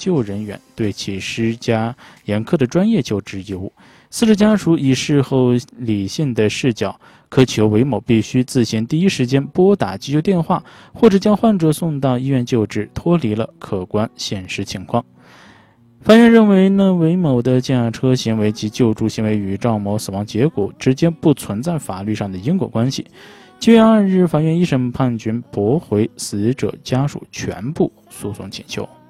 救人员对其施加严苛的专业救治义务。死者家属以事后理性的视角，苛求韦某必须自行第一时间拨打急救电话，或者将患者送到医院救治，脱离了客观现实情况。法院认为韦某的驾车行为及救助行为与赵某死亡结果之间不存在法律上的因果关系。7月2日，法院一审判决驳回死者家属全部诉讼请求。